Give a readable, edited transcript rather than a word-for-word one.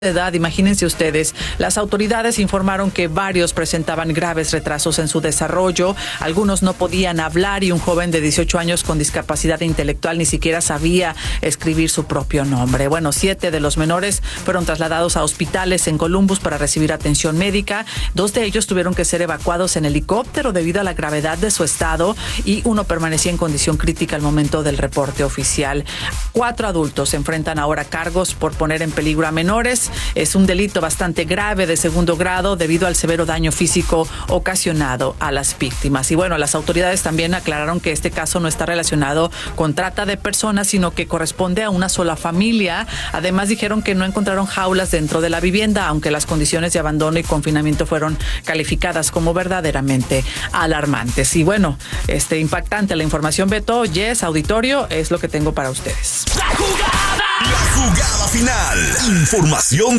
de edad, imagínense ustedes. Las autoridades informaron que varios presentaban graves retrasos en su desarrollo, algunos no podían hablar y un joven de 18 años con discapacidad intelectual ni siquiera sabía escribir su propio nombre. Bueno, 7 de los menores fueron trasladados a hospitales en Columbus para recibir atención médica. 2 de ellos tuvieron que ser evacuados en helicóptero debido a la gravedad de su estado y uno permanecía en condición crítica al momento del reporte oficial. 4 adultos enfrentan ahora cargos por poner en peligro a menores. Es un delito bastante grave de segundo grado debido al severo daño físico ocasionado a las víctimas. Y bueno, las autoridades también aclararon que este caso no está relacionado con trata de personas, sino que corresponde a una sola familia. Además, dijeron que no encontraron jaulas dentro de la vivienda, aunque las condiciones de abandono y confinamiento fueron calificadas como verdaderamente alarmantes. Y bueno, impactante la información, Beto. Yes, auditorio, es lo que tengo para ustedes. La jugada final. Información